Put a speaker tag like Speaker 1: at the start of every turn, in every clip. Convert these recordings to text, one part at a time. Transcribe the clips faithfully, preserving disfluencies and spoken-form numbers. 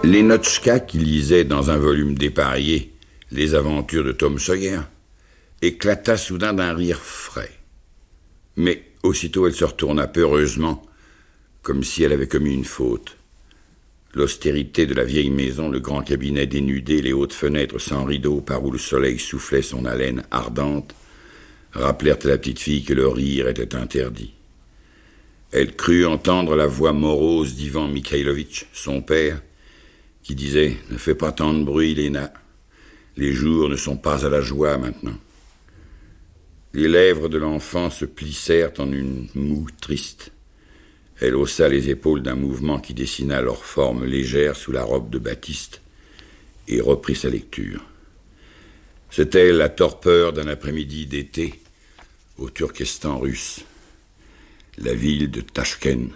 Speaker 1: Lenotchka, qui lisait dans un volume dépareillé les aventures de Tom Sawyer, éclata soudain d'un rire frais. Mais aussitôt elle se retourna peureusement, comme si elle avait commis une faute. L'austérité de la vieille maison, le grand cabinet dénudé, les hautes fenêtres sans rideaux par où le soleil soufflait son haleine ardente, rappelèrent à la petite fille que le rire était interdit. Elle crut entendre la voix morose d'Ivan Mikhailovitch, son père, qui disait « Ne fais pas tant de bruit, Léna. Les jours ne sont pas à la joie maintenant. » Les lèvres de l'enfant se plissèrent en une moue triste. Elle haussa les épaules d'un mouvement qui dessina leur forme légère sous la robe de batiste et reprit sa lecture. C'était la torpeur d'un après-midi d'été au Turkestan russe. La ville de Tachkent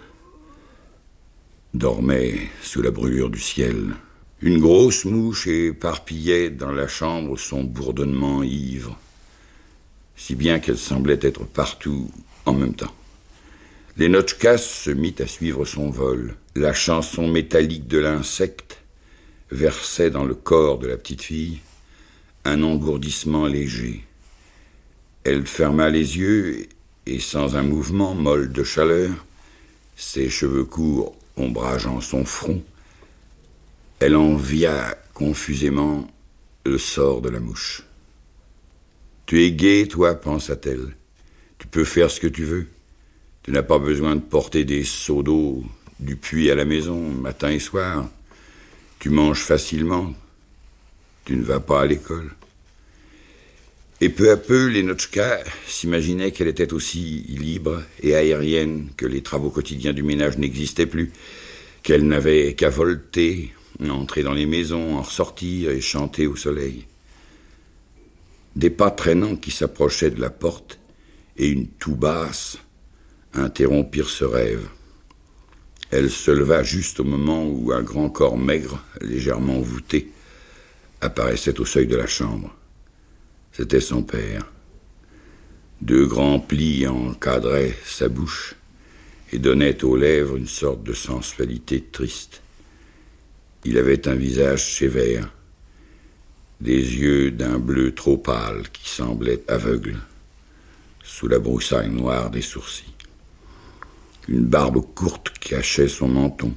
Speaker 1: dormait sous la brûlure du ciel. Une grosse mouche éparpillait dans la chambre son bourdonnement ivre, si bien qu'elle semblait être partout en même temps. Lenotchka se mit à suivre son vol. La chanson métallique de l'insecte versait dans le corps de la petite fille un engourdissement léger. Elle ferma les yeux et, sans un mouvement molle de chaleur, ses cheveux courts ombrageant son front, elle envia confusément le sort de la mouche. « Tu es gai, toi, pensa-t-elle. Tu peux faire ce que tu veux. Tu n'as pas besoin de porter des seaux d'eau du puits à la maison, matin et soir. Tu manges facilement. Tu ne vas pas à l'école. » Et peu à peu, Lenotchka s'imaginait qu'elle était aussi libre et aérienne, que les travaux quotidiens du ménage n'existaient plus, qu'elle n'avait qu'à volter, entrer dans les maisons, en ressortir et chanter au soleil. Des pas traînants qui s'approchaient de la porte et une toux basse interrompirent ce rêve. Elle se leva juste au moment où un grand corps maigre, légèrement voûté, apparaissait au seuil de la chambre. C'était son père. Deux grands plis encadraient sa bouche et donnaient aux lèvres une sorte de sensualité triste. Il avait un visage sévère, des yeux d'un bleu trop pâle qui semblait aveugle, sous la broussaille noire des sourcils. Une barbe courte cachait son menton.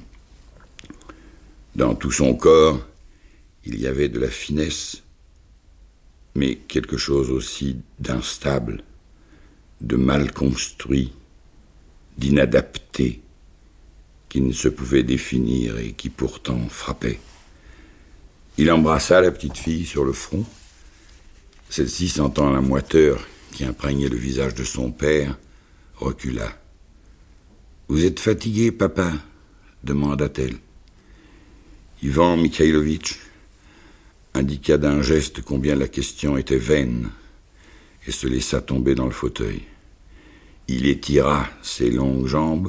Speaker 1: Dans tout son corps, il y avait de la finesse, mais quelque chose aussi d'instable, de mal construit, d'inadapté, qui ne se pouvait définir et qui pourtant frappait. Il embrassa la petite fille sur le front. Celle-ci, sentant la moiteur qui imprégnait le visage de son père, recula. « Vous êtes fatigué, papa ?» demanda-t-elle. Ivan Mikhailovitch indiqua d'un geste combien la question était vaine et se laissa tomber dans le fauteuil. Il étira ses longues jambes,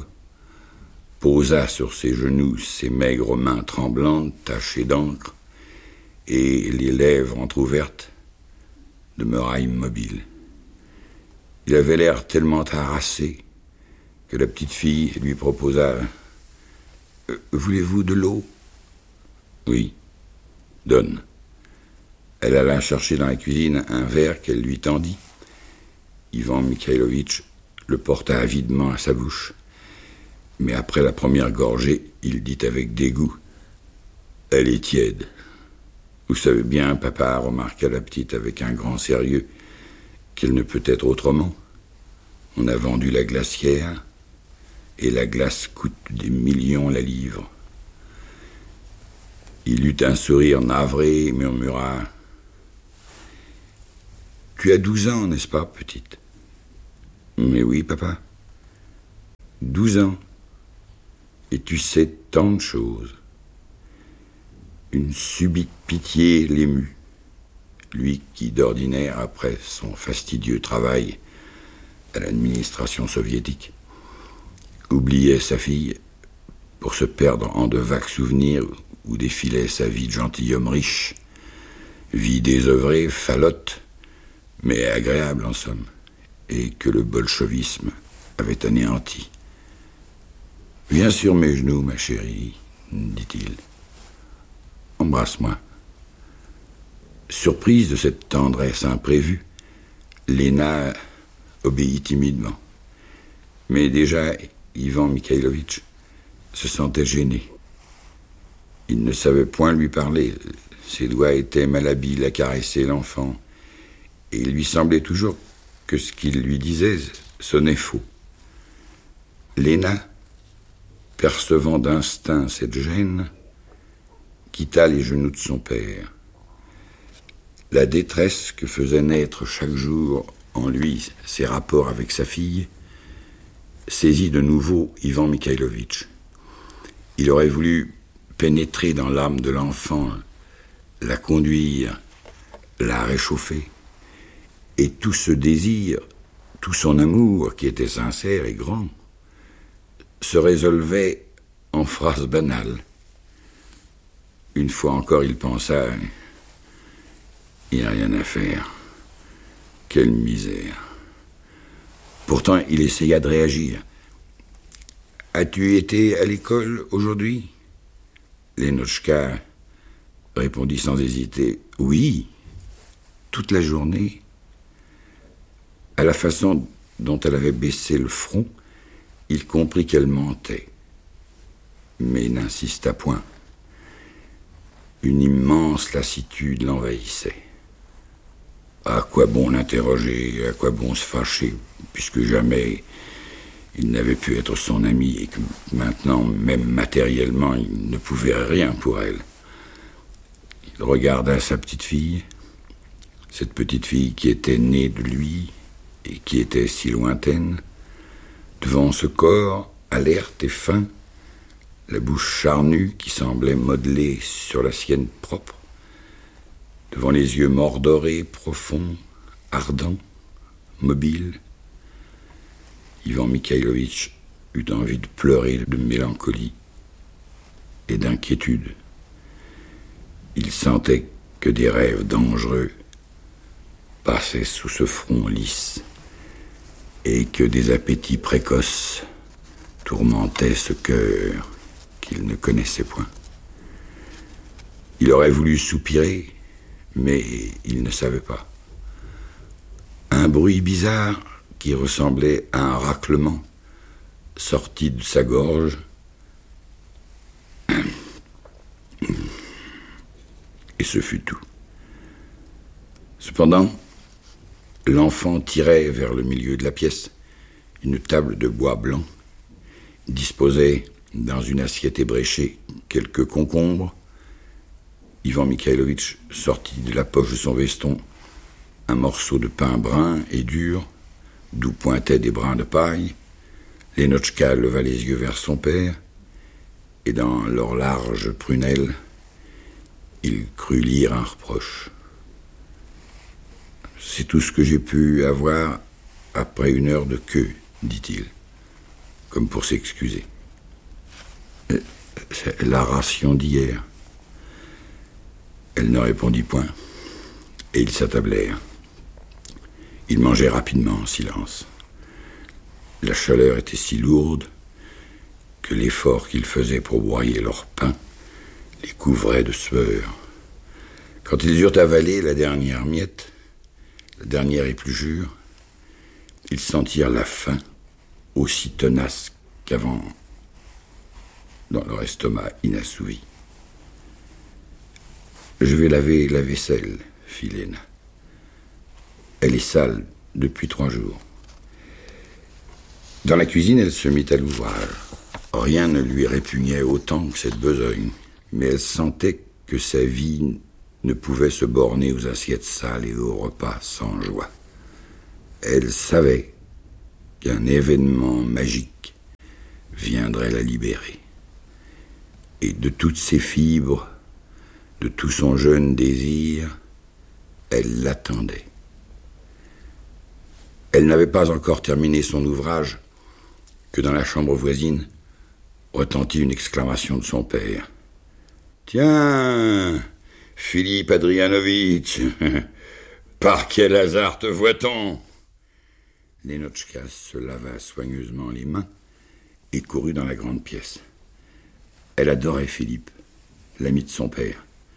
Speaker 1: posa sur ses genoux ses maigres mains tremblantes, tachées d'encre, et les lèvres entr'ouvertes demeura immobile. Il avait l'air tellement harassé que la petite fille lui proposa euh, « Voulez-vous de l'eau ?»« Oui, donne. » Elle alla chercher dans la cuisine un verre qu'elle lui tendit. Ivan Mikhailovitch le porta avidement à sa bouche. Mais après la première gorgée, il dit avec dégoût « Elle est tiède. » « Vous savez bien, papa, remarqua la petite avec un grand sérieux, qu'elle ne peut être autrement. On a vendu la glacière, et la glace coûte des millions la livre. » Il eut un sourire navré et murmura « Tu as douze ans, n'est-ce pas, petite ?»« Mais oui, papa. Douze ans. Et tu sais tant de choses. » Une subite pitié l'émut, lui qui, d'ordinaire, après son fastidieux travail à l'administration soviétique, oubliait sa fille pour se perdre en de vagues souvenirs où défilait sa vie de gentilhomme riche, vie désœuvrée, falote, mais agréable en somme, et que le bolchevisme avait anéanti. « Viens sur mes genoux, ma chérie, dit-il. Embrasse-moi. » Surprise de cette tendresse imprévue, Léna obéit timidement. Mais déjà, Ivan Mikhailovitch se sentait gêné. Il ne savait point lui parler. Ses doigts étaient malhabiles à caresser l'enfant, et il lui semblait toujours que ce qu'il lui disait sonnait faux. Léna, percevant d'instinct cette gêne, quitta les genoux de son père. La détresse que faisait naître chaque jour en lui ses rapports avec sa fille saisit de nouveau Ivan Mikhailovitch. Il aurait voulu pénétrer dans l'âme de l'enfant, la conduire, la réchauffer, et tout ce désir, tout son amour, qui était sincère et grand, se résolvait en phrases banales. Une fois encore, il pensa: il n'y a rien à faire. Quelle misère. Pourtant, il essaya de réagir. « As-tu été à l'école aujourd'hui ?» Lenotchka répondit sans hésiter: « Oui, toute la journée. » À la façon dont elle avait baissé le front, il comprit qu'elle mentait, mais n'insista point. Une immense lassitude l'envahissait. À quoi bon l'interroger, à quoi bon se fâcher, puisque jamais il n'avait pu être son ami et que maintenant, même matériellement, il ne pouvait rien pour elle. Il regarda sa petite fille, cette petite fille qui était née de lui et qui était si lointaine, devant ce corps alerte et fin, la bouche charnue qui semblait modelée sur la sienne propre, devant les yeux mordorés, profonds, ardents, mobiles. Ivan Mikhailovitch eut envie de pleurer de mélancolie et d'inquiétude. Il sentait que des rêves dangereux passaient sous ce front lisse et que des appétits précoces tourmentaient ce cœur qu'il ne connaissait point. Il aurait voulu soupirer, mais il ne savait pas. Un bruit bizarre qui ressemblait à un raclement sortit de sa gorge et ce fut tout. Cependant, l'enfant tirait vers le milieu de la pièce une table de bois blanc, disposait dans une assiette ébréchée quelques concombres. Ivan Mikhailovitch sortit de la poche de son veston un morceau de pain brun et dur, d'où pointaient des brins de paille. Lenotchka leva les yeux vers son père, et dans leurs larges prunelles, il crut lire un reproche. « C'est tout ce que j'ai pu avoir après une heure de queue, » dit-il, comme pour s'excuser. « C'est la ration d'hier. » Elle ne répondit point, et ils s'attablèrent. Ils mangeaient rapidement en silence. La chaleur était si lourde que l'effort qu'ils faisaient pour broyer leur pain les couvrait de sueur. Quand ils eurent avalé la dernière miette, la dernière épluchure, ils sentirent la faim aussi tenace qu'avant dans leur estomac inassouvi. « Je vais laver la vaisselle, » fit Léna. « Elle est sale depuis trois jours. » Dans la cuisine, elle se mit à l'ouvrage. Rien ne lui répugnait autant que cette besogne, mais elle sentait que sa vie ne pouvait se borner aux assiettes sales et aux repas sans joie. Elle savait qu'un événement magique viendrait la libérer. Et de toutes ses fibres, de tout son jeune désir, elle l'attendait. Elle n'avait pas encore terminé son ouvrage que dans la chambre voisine retentit une exclamation de son père. « Tiens, Philippe Adrianovitch, par quel hasard te voit-on » Lenotchka se lava soigneusement les mains et courut dans la grande pièce. Elle adorait Philippe, l'ami de son père.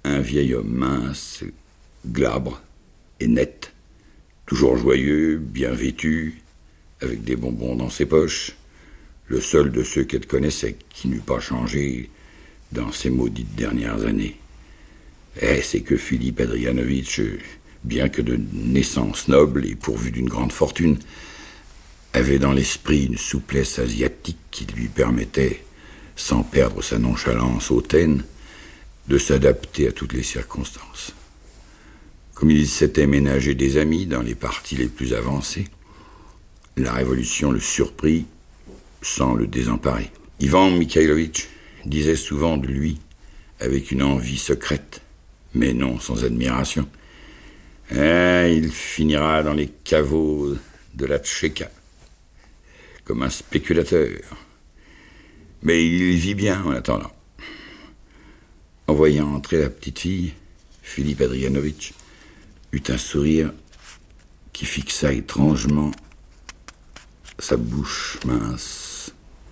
Speaker 1: un vieil homme mince, glabre et net, toujours joyeux, bien vêtu, avec des bonbons dans ses poches, le seul de ceux qu'elle connaissait qui n'eût pas changé dans ces maudites dernières années. Eh, c'est que Philippe Adrianovitch, bien que de naissance noble et pourvu d'une grande fortune, avait dans l'esprit une souplesse asiatique qui lui permettait, sans perdre sa nonchalance hautaine, de s'adapter à toutes les circonstances. Comme il s'était ménagé des amis dans les parties les plus avancées, la Révolution le surprit sans le désemparer. Ivan Mikhailovitch disait souvent de lui, avec une envie secrète, mais non sans admiration, « Ah, il finira dans les caveaux de la Tchéka, comme un spéculateur. Mais il vit bien en attendant. » En voyant entrer la petite fille, Philippe Adrianovitch eut un sourire qui fixa étrangement sa bouche mince.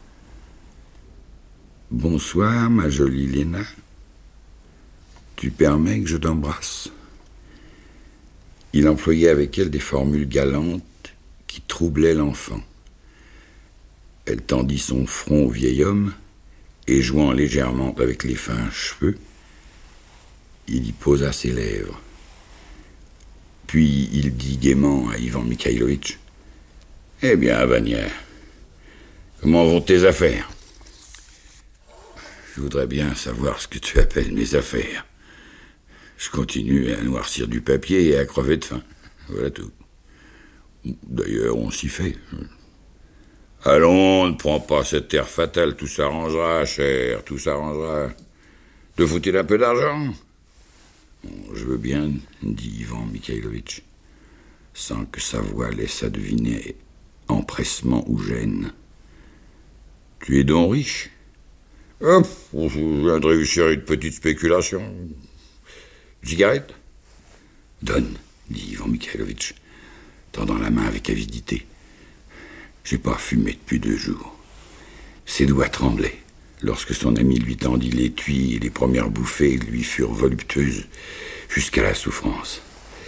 Speaker 1: « Bonsoir, ma jolie Léna. Tu permets que je t'embrasse ?» Il employait avec elle des formules galantes qui troublaient l'enfant. Elle tendit son front au vieil homme et, jouant légèrement avec les fins cheveux, il y posa ses lèvres. Puis il dit gaiement à Ivan Mikhailovitch, « Eh bien, Vania, comment vont tes affaires ? Je voudrais bien savoir ce que tu appelles mes affaires. Je continue à noircir du papier et à crever de faim. Voilà tout. D'ailleurs, on s'y fait. Allons, ne prends pas cet air fatal, tout s'arrangera, cher, tout s'arrangera. Te faut-il un peu d'argent ? Je veux bien, dit Ivan Mikhailovitch, sans que sa voix laissât deviner empressement ou gêne. Tu es donc riche ? Hop, je viens de réussir une petite spéculation. Une cigarette ? Donne, dit Ivan Mikhailovitch, tendant la main avec avidité. J'ai pas fumé depuis deux jours. Ses doigts tremblaient lorsque son ami lui tendit l'étui et les premières bouffées lui furent voluptueuses jusqu'à la souffrance.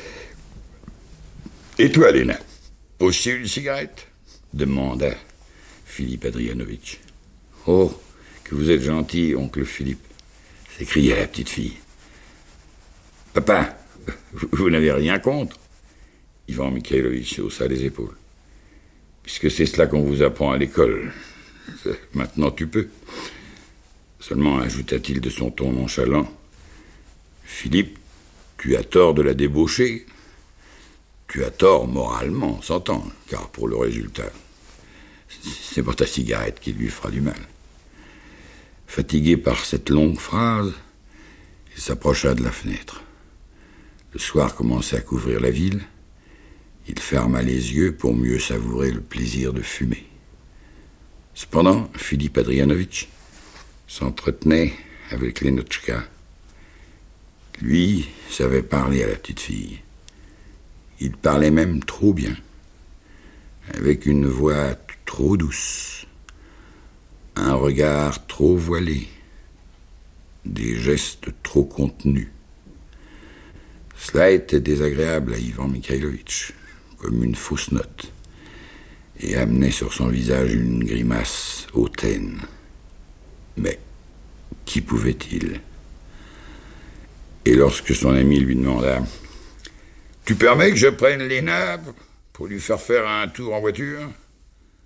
Speaker 1: Et toi, Léna, aussi une cigarette ? Demanda Philippe Adrianovitch. Oh, que vous êtes gentil, oncle Philippe, s'écria la petite fille. Papa, vous, vous n'avez rien contre ? Ivan Mikhailovitch haussa les épaules. Puisque c'est cela qu'on vous apprend à l'école. Maintenant tu peux. Seulement, ajouta-t-il de son ton nonchalant, Philippe, tu as tort de la débaucher. Tu as tort moralement, on s'entend, car pour le résultat, c'est pour ta cigarette qui lui fera du mal. Fatigué par cette longue phrase, il s'approcha de la fenêtre. Le soir commençait à couvrir la ville. Il ferma les yeux pour mieux savourer le plaisir de fumer. Cependant, Philippe Adrianovitch s'entretenait avec Lenotchka. Lui savait parler à la petite fille. Il parlait même trop bien, avec une voix trop douce, un regard trop voilé, des gestes trop contenus. Cela était désagréable à Ivan Mikhailovitch, comme une fausse note, et amenait sur son visage une grimace hautaine. Mais qui pouvait-il ? Et lorsque son ami lui demanda « Tu permets que je prenne Léna pour lui faire faire un tour en voiture ? Hein ?»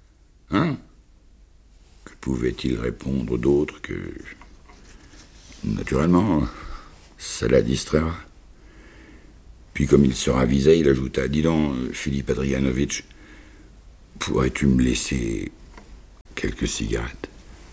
Speaker 1: Que pouvait-il répondre d'autre que « Naturellement, ça la distraira. » Puis comme il se ravisait, il ajouta « Dis donc, Philippe Adrianovitch, pourrais-tu me laisser quelques cigarettes ?»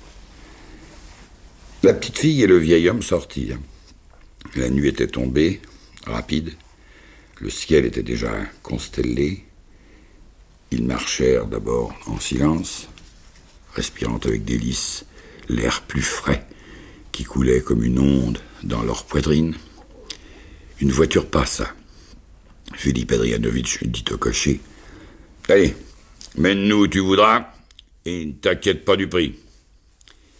Speaker 1: La petite fille et le vieil homme sortirent. La nuit était tombée, rapide. Le ciel était déjà constellé. Ils marchèrent d'abord en silence, respirant avec délice l'air plus frais qui coulait comme une onde dans leur poitrine. Une voiture passa. Philippe Adrianovitch dit au cocher « Allez, mène-nous où tu voudras et ne t'inquiète pas du prix. »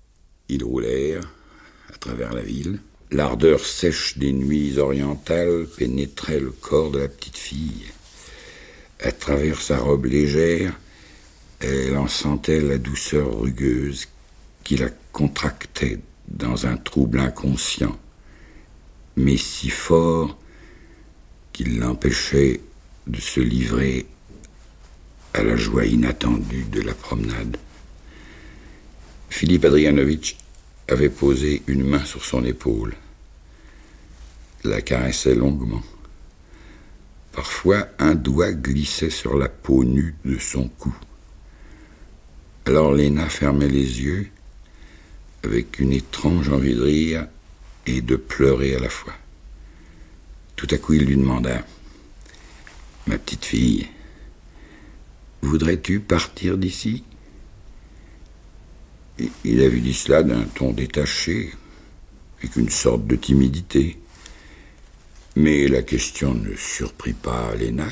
Speaker 1: Ils roulèrent à travers la ville. L'ardeur sèche des nuits orientales pénétrait le corps de la petite fille. À travers sa robe légère, elle en sentait la douceur rugueuse qui la contractait dans un trouble inconscient, mais si fort qu'il l'empêchait de se livrer à la joie inattendue de la promenade. Philippe Adrianovitch avait posé une main sur son épaule, la caressait longuement. Parfois, un doigt glissait sur la peau nue de son cou. Alors Léna fermait les yeux avec une étrange envie de rire et de pleurer à la fois. Tout à coup, il lui demanda « Ma petite fille, voudrais-tu partir d'ici ?» Il avait dit cela d'un ton détaché, avec une sorte de timidité. Mais la question ne surprit pas Léna.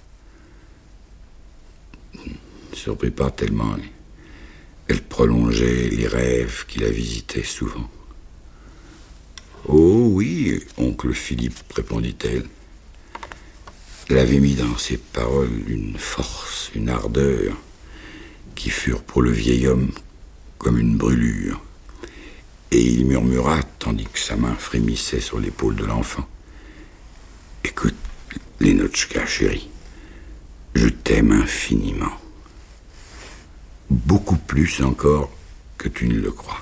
Speaker 1: Ne surprit pas tellement. Elle prolongeait les rêves qui la visitaient souvent. « Oh oui, oncle Philippe, répondit-elle. Elle avait mis dans ses paroles une force, une ardeur, qui furent pour le vieil homme comme une brûlure. Et il murmura, tandis que sa main frémissait sur l'épaule de l'enfant. « Écoute, Lénotchka, chérie, je t'aime infiniment. Beaucoup plus encore que tu ne le crois.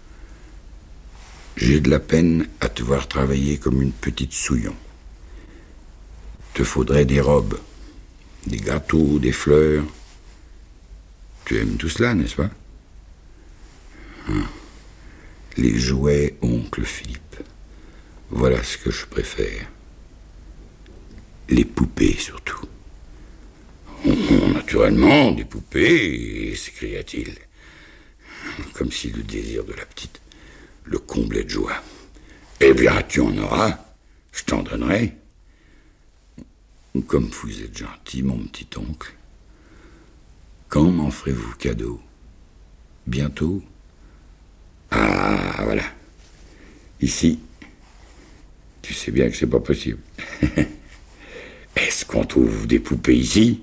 Speaker 1: J'ai de la peine à te voir travailler comme une petite souillon. Te faudrait des robes, des gâteaux, des fleurs. Tu aimes tout cela, n'est-ce pas? Hum. Les jouets, oncle Philippe. Voilà ce que je préfère. Les poupées, surtout. Oh, naturellement, des poupées, s'écria-t-il, comme si le désir de la petite le comblait de joie. Eh bien, tu en auras, je t'en donnerai. Comme vous êtes gentil, mon petit oncle. Quand m'en ferez-vous cadeau? Bientôt? Ah, voilà. Ici, tu sais bien que c'est pas possible. Est-ce qu'on trouve des poupées ici?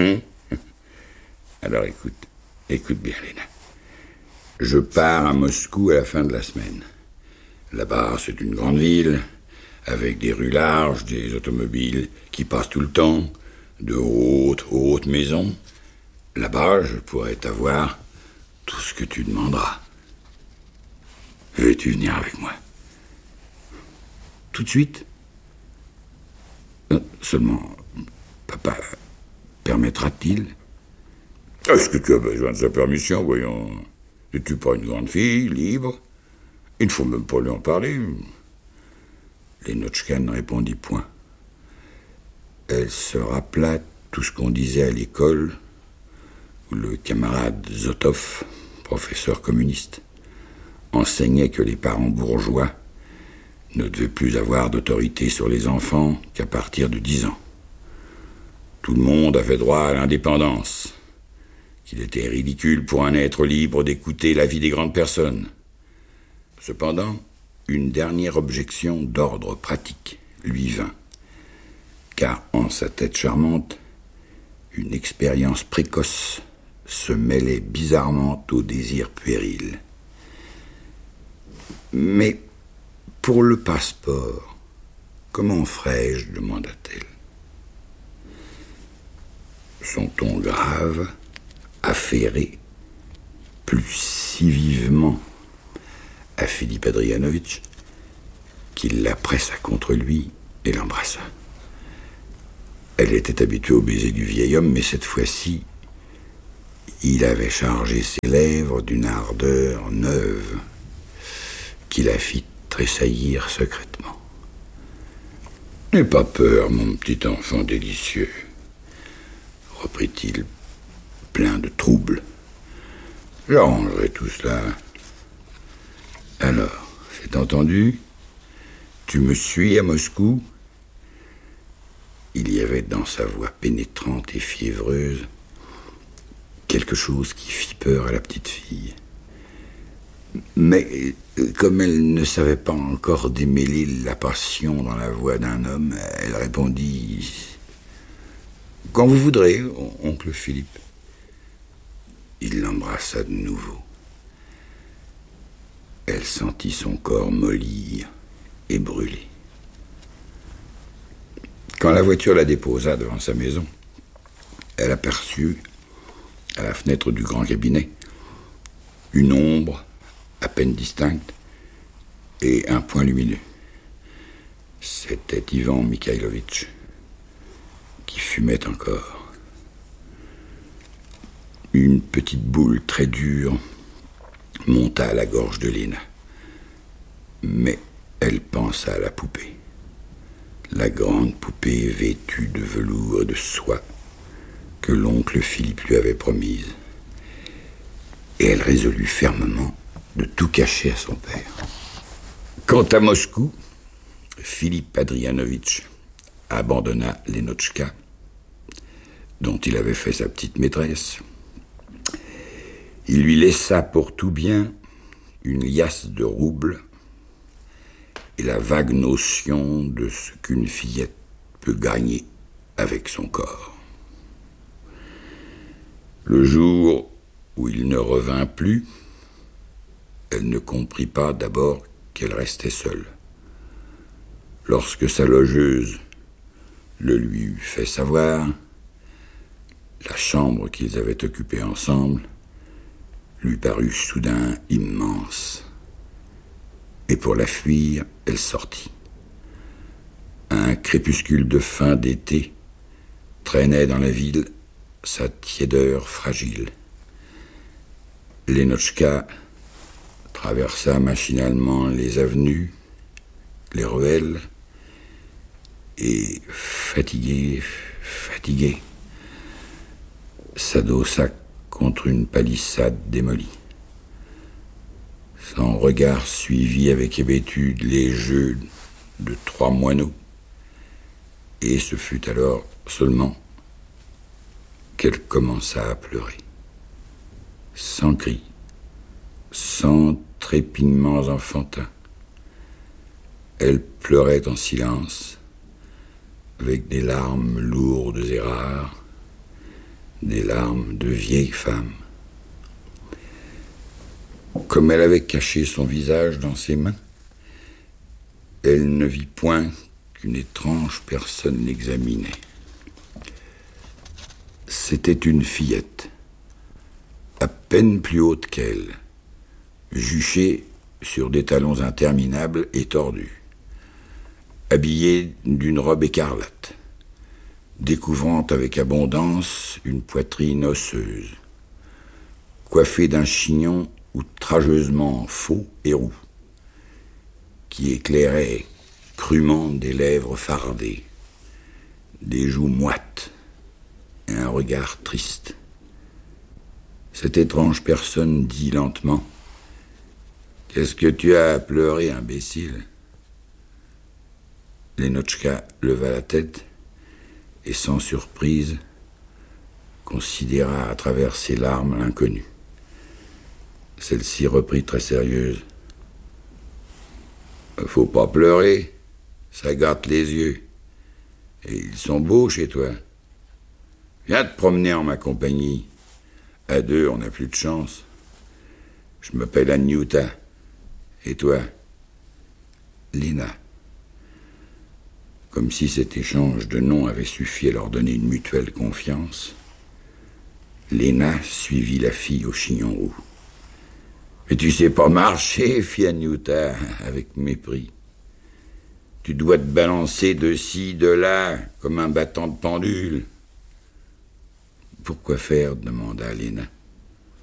Speaker 1: Alors écoute, écoute bien, Léna. Je pars à Moscou à la fin de la semaine. Là-bas, c'est une grande ville, avec des rues larges, des automobiles qui passent tout le temps, de hautes, hautes maisons. Là-bas, je pourrai t'avoir tout ce que tu demanderas. Veux-tu venir avec moi? Tout de suite? euh, Seulement, papa permettra-t-il? Est-ce que tu as besoin de sa permission, voyons? N'es-tu pas une grande fille, libre? Il ne faut même pas lui en parler. Lénotchka ne répondit point. Elle se rappela tout ce qu'on disait à l'école, où le camarade Zotov, professeur communiste, enseignait que les parents bourgeois ne devaient plus avoir d'autorité sur les enfants qu'à partir de dix ans. Tout le monde avait droit à l'indépendance, qu'il était ridicule pour un être libre d'écouter l'avis des grandes personnes. Cependant, une dernière objection d'ordre pratique lui vint, car en sa tête charmante, une expérience précoce se mêlait bizarrement au désir puéril. « Mais pour le passeport, comment ferais-je » demanda-t-elle. Son ton grave, affairé, plut si vivement à Philippe Adrianovitch qu'il la pressa contre lui et l'embrassa. Elle était habituée au baiser du vieil homme, mais cette fois-ci, il avait chargé ses lèvres d'une ardeur neuve qui la fit tressaillir secrètement. « N'aie pas peur, mon petit enfant délicieux, » reprit-il, plein de trouble. « J'arrangerai tout cela. Alors, c'est entendu? Tu me suis à Moscou ?» Il y avait dans sa voix pénétrante et fiévreuse quelque chose qui fit peur à la petite fille. Mais comme elle ne savait pas encore démêler la passion dans la voix d'un homme, elle répondit « Quand vous voudrez, oncle Philippe. » Il l'embrassa de nouveau. Elle sentit son corps mollir et brûler. Quand la voiture la déposa devant sa maison, elle aperçut, à la fenêtre du grand cabinet, une ombre à peine distincte et un point lumineux. C'était Ivan Mikhailovitch, qui fumait encore. Une petite boule très dure monta à la gorge de Léna. Mais elle pensa à la poupée. La grande poupée vêtue de velours et de soie que l'oncle Philippe lui avait promise. Et elle résolut fermement de tout cacher à son père. Quant à Moscou, Philippe Adrianovitch abandonna Lenotchka, dont il avait fait sa petite maîtresse. Il lui laissa pour tout bien une liasse de roubles et la vague notion de ce qu'une fillette peut gagner avec son corps. Le jour où il ne revint plus, elle ne comprit pas d'abord qu'elle restait seule. Lorsque sa logeuse le lui eut fait savoir, la chambre qu'ils avaient occupée ensemble lui parut soudain immense. Et pour la fuir, elle sortit. Un crépuscule de fin d'été traînait dans la ville sa tiédeur fragile. Lenotchka traversa machinalement les avenues, les ruelles, et, fatiguée, fatiguée, s'adossa contre une palissade démolie. Son regard suivit avec hébétude les jeux de trois moineaux, et ce fut alors seulement qu'elle commença à pleurer. Sans cris, sans trépignements enfantins. Elle pleurait en silence, avec des larmes lourdes et rares, des larmes de vieille femme. Comme elle avait caché son visage dans ses mains, elle ne vit point qu'une étrange personne l'examinait. C'était une fillette, à peine plus haute qu'elle, juchée sur des talons interminables et tordus, habillée d'une robe écarlate, découvrant avec abondance une poitrine osseuse, coiffée d'un chignon outrageusement faux et roux, qui éclairait crûment des lèvres fardées, des joues moites et un regard triste. Cette étrange personne dit lentement « Qu'est-ce que tu as à pleurer, imbécile ?» Lenotchka leva la tête et, sans surprise, considéra à travers ses larmes l'inconnue. Celle-ci reprit très sérieuse. « Faut pas pleurer, ça gâte les yeux. Et ils sont beaux chez toi. Viens te promener en ma compagnie. À deux, on n'a plus de chance. Je m'appelle Anyuta. Et toi ? Léna. » Comme si cet échange de noms avait suffi à leur donner une mutuelle confiance, Léna suivit la fille au chignon roux. « Mais tu sais pas marcher, fit Anyuta, avec mépris. Tu dois te balancer de ci, de là, comme un battant de pendule. »« Pourquoi faire ?» demanda Léna.